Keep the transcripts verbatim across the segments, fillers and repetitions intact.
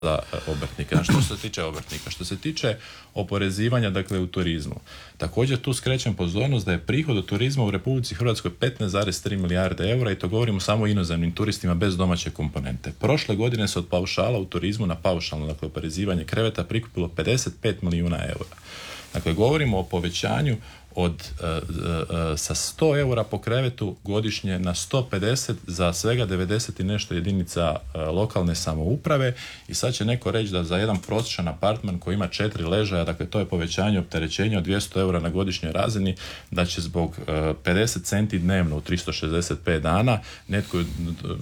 za obrtnike. A što se tiče obrtnika? Što se tiče oporezivanja, dakle, u turizmu. Također tu skrećem pozornost da je prihod od turizma u Republici Hrvatskoj petnaest zarez tri milijarde eura i to govorimo samo o inozemnim turistima bez domaće komponente. Prošle godine se od paušala u turizmu na paušalno, dakle, oporezivanje kreveta prikupilo pedeset pet milijuna eura. Dakle, govorimo o povećanju od uh, uh, sa sto eura po krevetu godišnje na sto pedeset za svega devedeset i nešto jedinica uh, lokalne samouprave i sad će neko reći da za jedan prosječan apartman koji ima četiri ležaja, dakle to je povećanje opterećenja od dvjesto eura na godišnjoj razini, da će zbog uh, pedeset centi dnevno u tristo šezdeset pet dana netko, uh,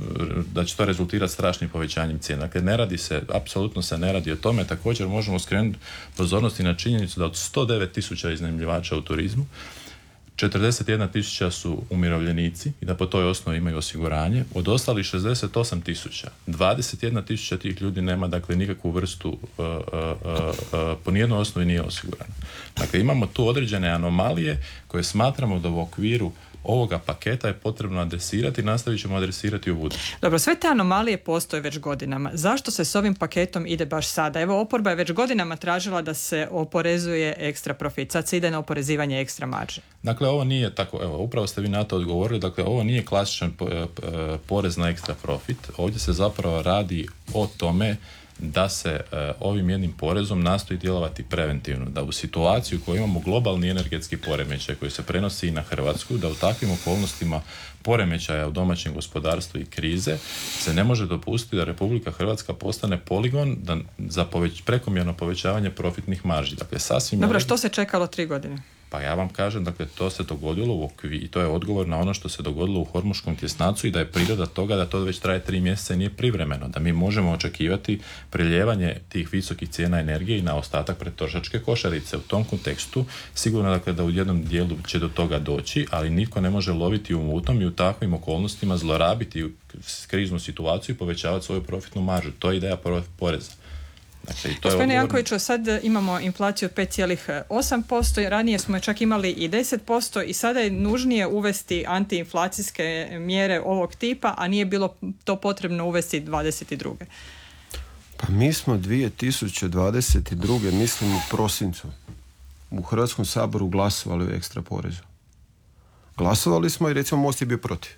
da će to rezultirati strašnim povećanjem cijena. Dakle, ne radi se, apsolutno se ne radi o tome. Također možemo skrenuti pozornosti na činjenicu da od sto devet tisuća iznajmljivača u turizmu četrdeset jedna tisuća su umirovljenici i da po toj osnovi imaju osiguranje. Od ostalih šezdeset osam tisuća, dvadeset jedna tisuća tih ljudi nema, dakle, nikakvu vrstu, uh, uh, uh, po nijednoj osnovi nije osigurana. Dakle, imamo tu određene anomalije koje smatramo da u okviru ovoga paketa je potrebno adresirati i nastavit ćemo adresirati u buduće. Dobro, sve te anomalije postoje već godinama. Zašto se s ovim paketom ide baš sada? Evo, oporba je već godinama tražila da se oporezuje ekstra profit. Sad se ide na oporezivanje ekstra marže. Dakle, ovo nije tako, evo, upravo ste vi na to odgovorili, dakle, ovo nije klasičan porez na ekstra profit. Ovdje se zapravo radi o tome da se uh, ovim jednim porezom nastoji djelovati preventivno, da u situaciju u kojoj imamo globalni energetski poremećaj koji se prenosi i na Hrvatsku, da u takvim okolnostima poremećaja u domaćem gospodarstvu i krize se ne može dopustiti da Republika Hrvatska postane poligon da, za poveć, prekomjerno povećavanje profitnih marži. Dakle, sasvim... Dobro, što se čekalo tri godine? Pa ja vam kažem, dakle, to se dogodilo u okviru i to je odgovor na ono što se dogodilo u Hormuškom tjesnacu i da je priroda toga da to već traje tri mjeseca i nije privremeno, da mi možemo očekivati priljevanje tih visokih cijena energije i na ostatak potrošačke košarice. U tom kontekstu sigurno, dakle, da u jednom dijelu će do toga doći, ali nitko ne može loviti u mutnom i u takvim okolnostima zlorabiti kriznu situaciju i povećavati svoju profitnu maržu. To je ideja poreza. Dakle, Gospodine Jankoviću, sad imamo inflaciju od pet zarez osam posto, ranije smo čak imali i deset posto i sada je nužnije uvesti antiinflacijske mjere ovog tipa, a nije bilo to potrebno uvesti dvadeset druge. Pa mi smo dvije tisuće dvadeset druge mislim u prosincu, u Hrvatskom saboru glasovali o ekstra porezu. Glasovali smo i recimo Most je bio protiv.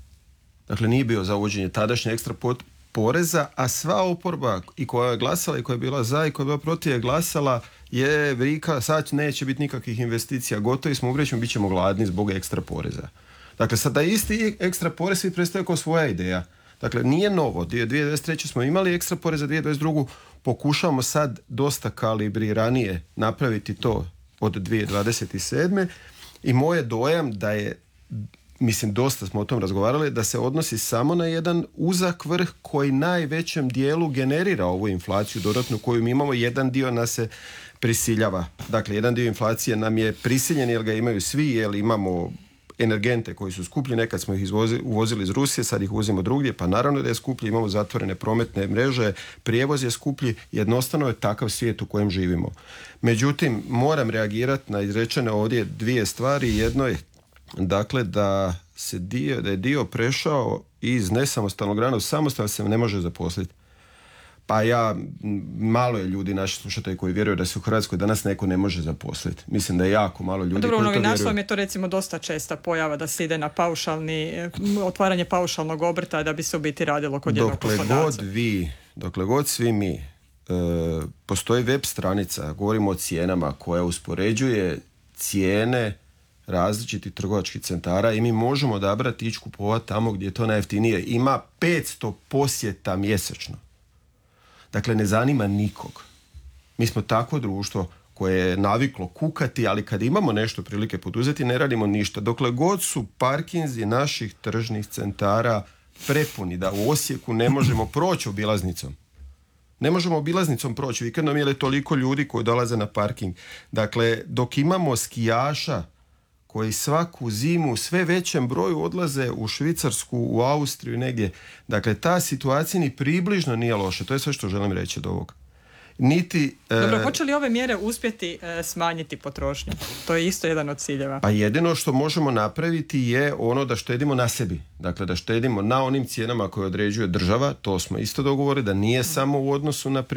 Dakle, nije bio za uvođenje tadašnje ekstra poreza, a sva oporba i koja je glasala i koja je bila za i koja je bila protiv je glasala je vrika, sad neće biti nikakvih investicija, gotovi smo, ugrećemo, bit ćemo gladni zbog ekstra poreza. Dakle, sada isti ekstra porez i predstavlja kao svoja ideja. Dakle, nije novo. dvije tisuće dvadeset treće smo imali ekstra porez, za dvije tisuće dvadeset druge pokušamo sad dosta kalibriranije napraviti to od dvije tisuće dvadeset sedme i moj je dojam da je, mislim, dosta smo o tom razgovarali, da se odnosi samo na jedan uzak vrh koji najvećem dijelu generira ovu inflaciju dodatnu koju mi imamo. Jedan dio nas se prisiljava. Dakle, jedan dio inflacije nam je prisiljen jer ga imaju svi, jer imamo energente koji su skuplji, nekad smo ih izvozi, uvozili iz Rusije, sad ih uvozimo drugdje, pa naravno da je skuplji, imamo zatvorene prometne mreže, prijevoz je skuplji, jednostavno je takav svijet u kojem živimo. Međutim, moram reagirati na izrečene ovdje dvije stvari. Jedno je, dakle, da se dio, da je dio prešao iz nesamostalnog rada u samostalno se ne može zaposliti. Pa ja, malo je ljudi, naši slušatelji koji vjeruju da se u Hrvatskoj danas neko ne može zaposliti. Mislim da je jako malo ljudi. Dobro, koji to vjeruju. Dobro, u novinarstvu je to recimo dosta česta pojava da se ide na paušalni, otvaranje paušalnog obrta da bi se u biti radilo kod jednog poslodavca. Dokle god vi, dokle god svi mi, e, postoji web stranica, govorimo o cijenama, koja uspoređuje cijene različitih trgovačkih centara i mi možemo odabrati ići kupovati tamo gdje je to najjeftinije. Ima petsto posjeta mjesečno. Dakle, ne zanima nikog. Mi smo takvo društvo koje je naviklo kukati, ali kad imamo nešto prilike poduzeti, ne radimo ništa. Dokle god su parkinzi naših tržnih centara prepuni, da u Osijeku ne možemo proći obilaznicom. Ne možemo obilaznicom proći vikendom jer je toliko ljudi koji dolaze na parking. Dakle, dok imamo skijaša koji svaku zimu u sve većem broju odlaze u Švicarsku, u Austriju, negdje. Dakle, ta situacija ni približno nije loša. To je sve što želim reći od ovog. niti... Dobro, e, hoće li ove mjere uspjeti e, smanjiti potrošnju? To je isto jedan od ciljeva. Pa jedino što možemo napraviti je ono da štedimo na sebi. Dakle, da štedimo na onim cijenama koje određuje država, to smo isto dogovorili, da nije samo u odnosu na